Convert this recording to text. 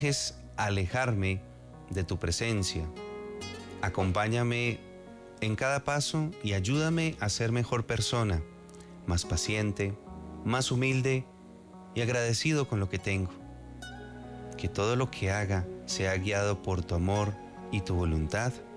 dejes alejarme de tu presencia. Acompáñame en cada paso y ayúdame a ser mejor persona, más paciente, más humilde y agradecido con lo que tengo. Que todo lo que haga sea guiado por tu amor y tu voluntad.